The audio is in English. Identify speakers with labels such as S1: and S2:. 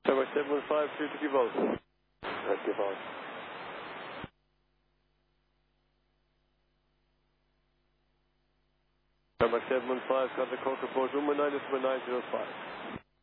S1: Number 715, 350 volts. Let's give out. Number 715, contact code approach 905.